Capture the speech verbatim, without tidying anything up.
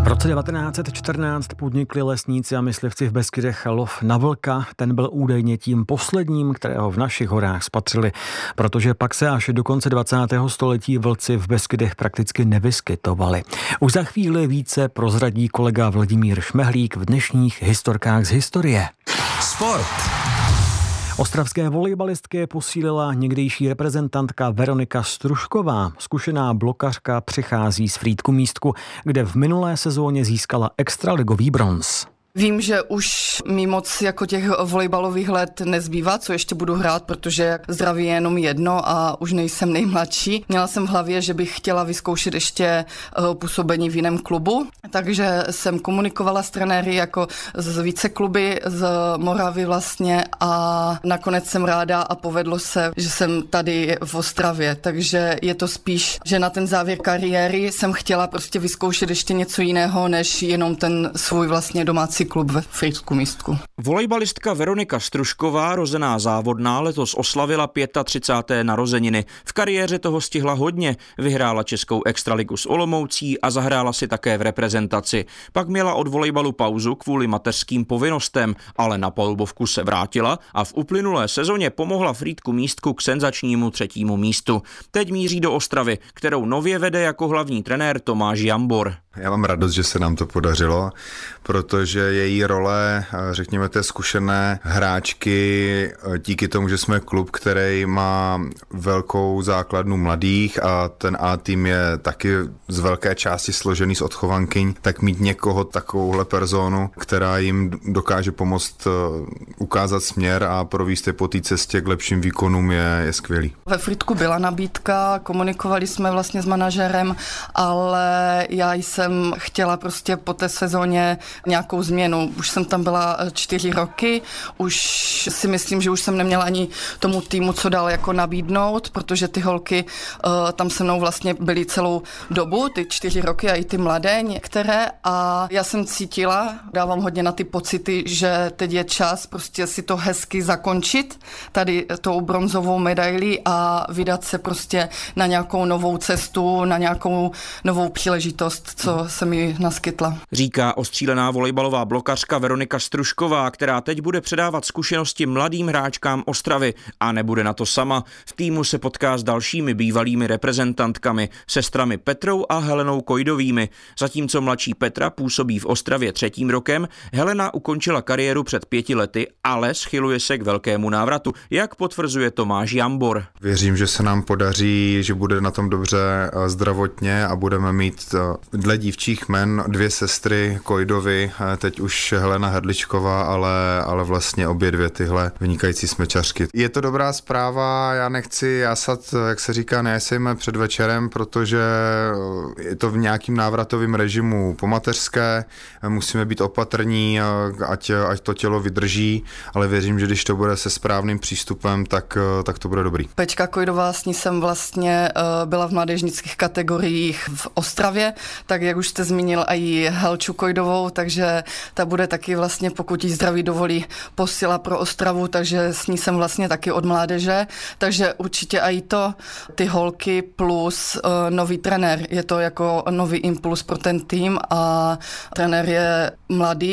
roce devatenáct set čtrnáct podnikli lesníci a myslivci v Beskydech lov na vlka. Ten byl údajně tím posledním, kterého v našich horách spatřili, protože pak se až do konce dvacátého století vlci v Beskydech prakticky nevyskytovali. Už za chvíli více prozradí kolega Vladimír Šmehlík v dnešních Historkách z historie. Sport. Ostravské volejbalistky posílila někdejší reprezentantka Veronika Stružková. Zkušená blokařka přichází z Frýdku Místku, kde v minulé sezóně získala extraligový bronz. Vím, že už mi moc jako těch volejbalových let nezbývá, co ještě budu hrát, protože zdraví je jenom jedno a už nejsem nejmladší. Měla jsem v hlavě, že bych chtěla vyzkoušet ještě působení v jiném klubu, takže jsem komunikovala s trenéry jako z více kluby z Moravy vlastně a nakonec jsem ráda a povedlo se, že jsem tady v Ostravě, takže je to spíš, že na ten závěr kariéry jsem chtěla prostě vyzkoušet ještě něco jiného, než jenom ten svůj vlastně domácí klub ve Frýdku Místku. Volejbalistka Veronika Stružková, rozená závodná, letos oslavila třicáté páté narozeniny. V kariéře toho stihla hodně. Vyhrála českou extraligu s Olomoucí a zahrála si také v reprezentaci. Pak měla od volejbalu pauzu kvůli mateřským povinnostem, ale na palubovku se vrátila a v uplynulé sezóně pomohla Frýdku Místku k senzačnímu třetímu místu. Teď míří do Ostravy, kterou nově vede jako hlavní trenér Tomáš Jambor. Já mám radost, že se nám to podařilo, protože její role, řekněme, té zkušené hráčky, díky tomu, že jsme klub, který má velkou základnu mladých a ten A tým je taky z velké části složený z odchovankyň, tak mít někoho takovouhle personu, která jim dokáže pomoct ukázat směr a provést je po té cestě k lepším výkonům, je, je skvělý. Ve Frýdku byla nabídka, komunikovali jsme vlastně s manažerem, ale já jsem chtěla prostě po té sezóně nějakou změnu. Už jsem tam byla čtyři roky, už si myslím, že už jsem neměla ani tomu týmu co dál jako nabídnout, protože ty holky uh, tam se mnou vlastně byly celou dobu, ty čtyři roky a i ty mladé některé a já jsem cítila, dávám hodně na ty pocity, že teď je čas prostě si to hezky zakončit, tady tou bronzovou medailí a vydat se prostě na nějakou novou cestu, na nějakou novou příležitost, co se mi naskytla. Říká ostřílená volejbalová blokařka Veronika Stružková, která teď bude předávat zkušenosti mladým hráčkám Ostravy a nebude na to sama. V týmu se potká s dalšími bývalými reprezentantkami, sestrami Petrou a Helenou Kojdovými. Zatímco mladší Petra působí v Ostravě třetím rokem, Helena ukončila kariéru před pěti lety, ale schyluje se k velkému návratu, jak potvrzuje Tomáš Jambor. Věřím, že se nám podaří, že bude na tom dobře zdravotně a budeme mít dle dívčích jmen dvě sestry Kojdovy, teď už Helena Hrdličková, ale, ale vlastně obě dvě tyhle vynikající smečařky. Je to dobrá zpráva, já nechci jásat, jak se říká, nejsejme před večerem, protože je to v nějakým návratovém režimu po mateřské, musíme být opatrní, ať, ať to tělo vydrží, ale věřím, že když to bude se správným přístupem, tak, tak to bude dobrý. Pečka Kojdová, s ní jsem vlastně byla v mládežnických kategoriích v Ostravě, tak jak už jste zmínil i Helču Kojdovou, takže ta bude taky vlastně, pokud jí zdraví dovolí, posila pro Ostravu, takže s ní jsem vlastně taky od mládeže, takže určitě i to, ty holky plus uh, nový trenér, je to jako nový impuls pro ten tým a trenér je mladý,